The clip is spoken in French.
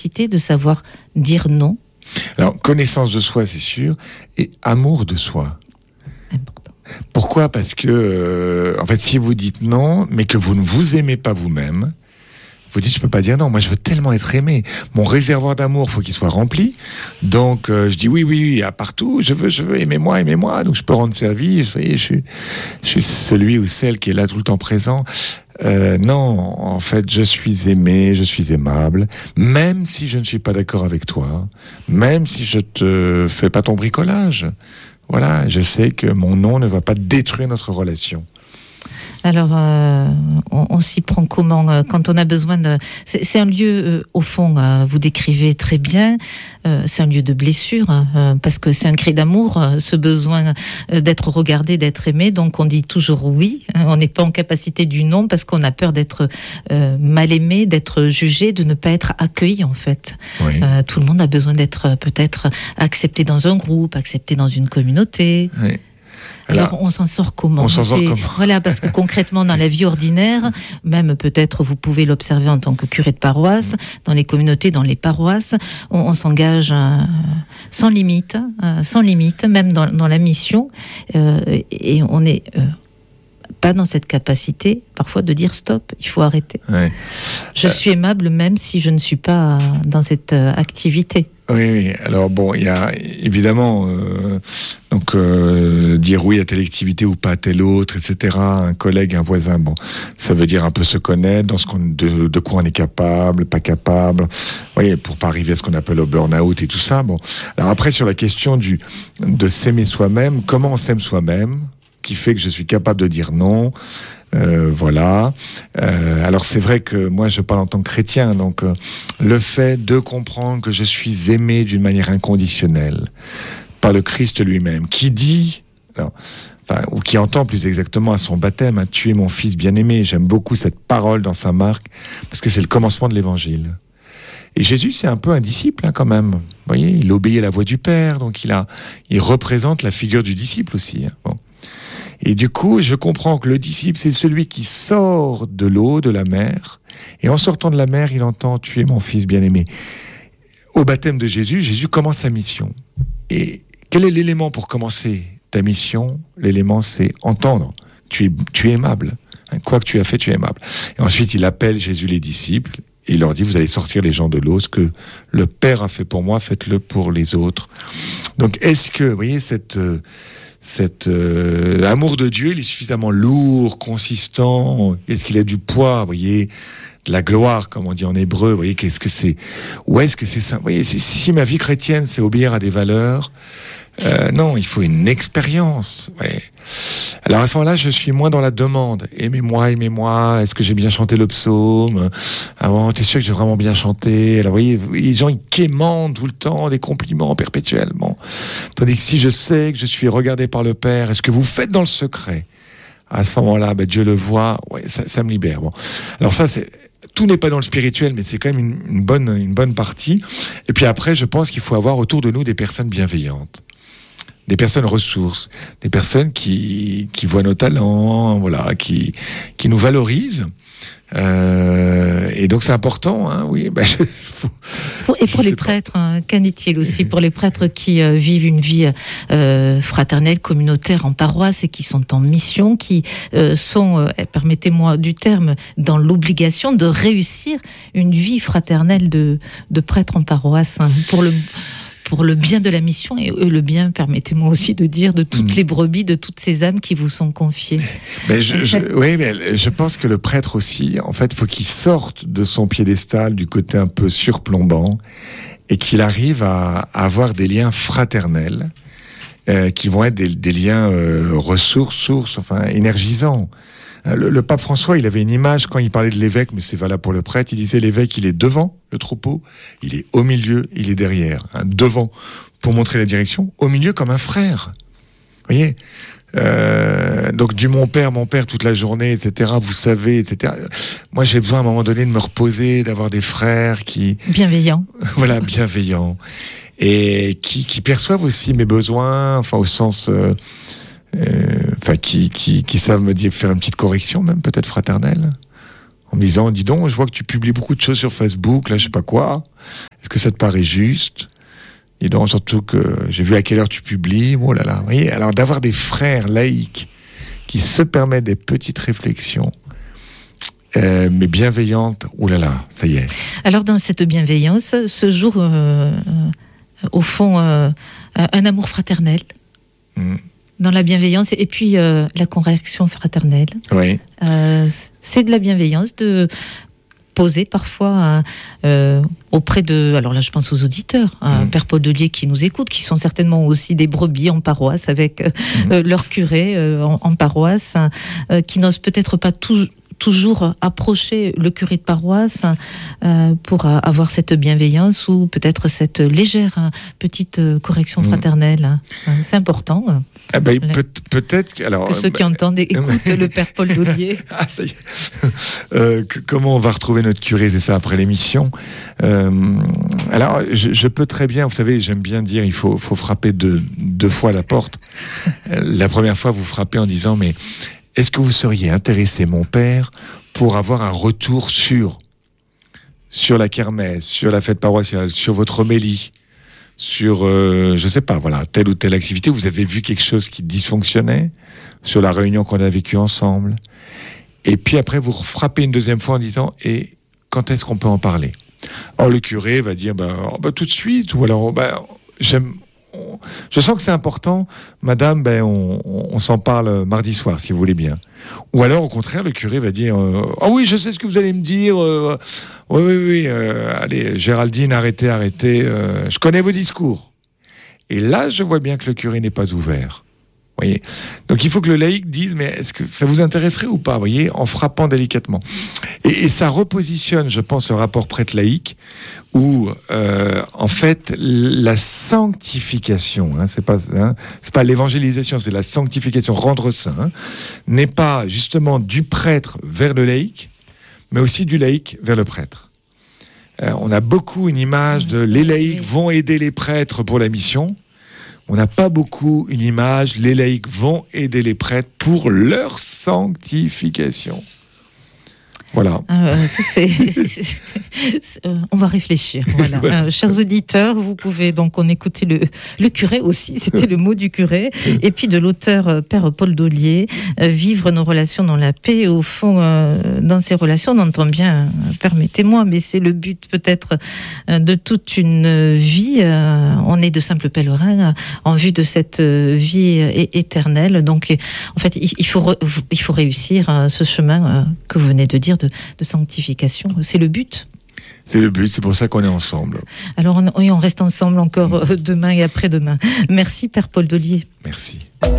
capacité de savoir dire non. Alors, connaissance de soi, c'est sûr, et amour de soi. Important. Pourquoi ? Parce que, en fait, si vous dites non, mais que vous ne vous aimez pas vous-même, vous dites, je peux pas dire non, moi je veux tellement être aimé. Mon réservoir d'amour, faut qu'il soit rempli. Donc, je dis oui, à partout, je veux, aimez-moi. Donc, je peux rendre service, vous voyez, je suis celui ou celle qui est là tout le temps présent. Non, en fait, je suis aimé, je suis aimable, même si je ne suis pas d'accord avec toi, même si je te fais pas ton bricolage. Voilà, je sais que mon non ne va pas détruire notre relation. Alors, on s'y prend comment quand on a besoin de... C'est un lieu, au fond, vous décrivez très bien, c'est un lieu de blessure, parce que c'est un cri d'amour, ce besoin d'être regardé, d'être aimé, donc on dit toujours oui, on n'est pas en capacité du non, parce qu'on a peur d'être mal aimé, d'être jugé, de ne pas être accueilli, en fait. Oui. Tout le monde a besoin d'être peut-être accepté dans un groupe, accepté dans une communauté. Oui. Alors, on s'en sort comment ? Voilà, parce que concrètement, dans la vie ordinaire, même peut-être vous pouvez l'observer en tant que curé de paroisse, dans les communautés, dans les paroisses, on s'engage sans limite, même dans la mission, et on n'est pas dans cette capacité, parfois, de dire stop, il faut arrêter. Ouais. Je suis aimable même si je ne suis pas dans cette activité. Oui. Alors bon, il y a évidemment dire oui à telle activité ou pas à telle autre, etc. Un collègue, un voisin, bon, ça veut dire un peu se connaître dans de quoi on est capable, pas capable. Oui, pour pas arriver à ce qu'on appelle au burn-out et tout ça. Bon, alors après sur la question de s'aimer soi-même, comment on s'aime soi-même, qui fait que je suis capable de dire non. Voilà. Alors c'est vrai que moi je parle en tant que chrétien, donc le fait de comprendre que je suis aimé d'une manière inconditionnelle par le Christ lui-même, qui dit, ou qui entend plus exactement à son baptême, hein, tu es mon fils bien-aimé. J'aime beaucoup cette parole dans Saint Marc parce que c'est le commencement de l'Évangile. Et Jésus, c'est un peu un disciple, hein, quand même. Vous voyez, il obéit à la voix du Père, donc il représente la figure du disciple aussi. Hein. Bon. Et du coup, je comprends que le disciple, c'est celui qui sort de l'eau, de la mer, et en sortant de la mer, il entend « Tu es mon fils bien-aimé ». Au baptême de Jésus, Jésus commence sa mission. Et quel est l'élément pour commencer ta mission ? L'élément, c'est entendre. Tu es aimable. Quoi que tu as fait, tu es aimable. Et ensuite, il appelle Jésus les disciples, et il leur dit « Vous allez sortir les gens de l'eau, ce que le Père a fait pour moi, faites-le pour les autres. » Donc, est-ce que, vous voyez, cet amour de Dieu, il est suffisamment lourd, consistant? Est-ce qu'il a du poids, vous voyez, de la gloire, comme on dit en hébreu? Vous voyez, qu'est-ce que c'est? Ou est-ce que c'est ça? Vous voyez, si ma vie chrétienne, c'est obéir à des valeurs, non, il faut une expérience. Ouais. Alors à ce moment-là, je suis moins dans la demande. Aimez-moi. Est-ce que j'ai bien chanté le psaume? Ah bon, t'es sûr que j'ai vraiment bien chanté? Alors vous voyez, les gens ils quémandent tout le temps des compliments perpétuellement. Tandis que si je sais que je suis regardé par le Père, est-ce que vous faites dans le secret? À ce moment-là, Dieu le voit. Ouais, ça me libère. Bon, alors ça c'est. Tout n'est pas dans le spirituel, mais c'est quand même une bonne partie. Et puis après, je pense qu'il faut avoir autour de nous des personnes bienveillantes. Des personnes ressources, des personnes qui voient nos talents, voilà, qui nous valorisent. Et donc c'est important, hein, oui. Et pour les prêtres, qu'en est-il aussi pour les prêtres qui vivent une vie fraternelle, communautaire en paroisse et qui sont en mission, qui sont, permettez-moi du terme, dans l'obligation de réussir une vie fraternelle de prêtre en paroisse, hein, pour le bien de la mission et le bien, permettez-moi aussi de dire, de toutes les brebis, de toutes ces âmes qui vous sont confiées. Mais je pense que le prêtre aussi, en fait, faut qu'il sorte de son piédestal, du côté un peu surplombant, et qu'il arrive à avoir des liens fraternels, qui vont être des liens ressources, enfin énergisants. Le pape François, il avait une image quand il parlait de l'évêque, mais c'est valable pour le prêtre. Il disait l'évêque, il est devant le troupeau, il est au milieu, il est derrière. Hein, devant pour montrer la direction, au milieu comme un frère. Vous voyez, donc du mon père toute la journée, etc. Vous savez, etc. Moi, j'ai besoin à un moment donné de me reposer, d'avoir des frères qui bienveillants. Voilà, bienveillants et qui perçoivent aussi mes besoins, enfin au sens. Qui savent me dire faire une petite correction, même peut-être fraternelle. en me disant, dis donc, je vois que tu publies beaucoup de choses sur Facebook, là, je sais pas quoi. Est-ce que ça te paraît juste? Et donc, surtout que j'ai vu à quelle heure tu publies. Oh là là. Vous voyez, alors d'avoir des frères laïcs qui se permettent des petites réflexions, mais bienveillantes, oh là là, ça y est. Alors, dans cette bienveillance, ce jour, au fond, un amour fraternel. Dans la bienveillance, et puis la correction fraternelle. Oui. C'est de la bienveillance de poser parfois auprès de... Alors là, je pense aux auditeurs, Père Paul Delier qui nous écoutent, qui sont certainement aussi des brebis en paroisse avec leur curé en paroisse, qui n'osent peut-être pas toujours approcher le curé de paroisse pour avoir cette bienveillance ou peut-être cette légère petite correction fraternelle. C'est important. Peut-être que ceux qui entendent écoutent le Père Paul Delier. Ça y est. Comment on va retrouver notre curé, c'est ça, après l'émission. Alors, je peux très bien, vous savez, j'aime bien dire, il faut frapper deux fois à la porte. La première fois, vous frappez en disant, mais est-ce que vous seriez intéressé, mon père, pour avoir un retour sur la kermesse, sur la fête paroissiale, sur votre homélie, sur, je sais pas, voilà, telle ou telle activité, vous avez vu quelque chose qui dysfonctionnait, sur la réunion qu'on a vécue ensemble. Et puis après, vous frappez une deuxième fois en disant, et quand est-ce qu'on peut en parler? Alors le curé va dire, tout de suite, ou alors, je sens que c'est important, madame, on s'en parle mardi soir, si vous voulez bien. Ou alors, au contraire, le curé va dire, oui, je sais ce que vous allez me dire, oui, allez, Géraldine, arrêtez, je connais vos discours. Et là, je vois bien que le curé n'est pas ouvert. Voyez. Donc il faut que le laïc dise, mais est-ce que ça vous intéresserait ou pas, voyez, en frappant délicatement. Et ça repositionne, je pense, le rapport prêtre-laïc, où en fait la sanctification, c'est pas l'évangélisation, c'est la sanctification, rendre saint, n'est pas justement du prêtre vers le laïc, mais aussi du laïc vers le prêtre. On a beaucoup une image de les laïcs vont aider les prêtres pour la mission. On n'a pas beaucoup une image, les laïcs vont aider les prêtres pour leur sanctification. Voilà. On va réfléchir. Voilà. Voilà. Chers auditeurs, vous pouvez donc écouter le curé aussi, c'était le mot du curé, et puis de l'auteur Père Paul Delier, vivre nos relations dans la paix. Au fond, dans ces relations, on entend bien, permettez-moi, mais c'est le but peut-être de toute une vie. On est de simples pèlerins en vue de cette vie éternelle. Donc, en fait, il faut réussir ce chemin que vous venez de dire de sanctification. C'est le but. C'est le but, c'est pour ça qu'on est ensemble. Alors, on reste ensemble encore demain et après-demain. Merci, Père Paul Delier. Merci.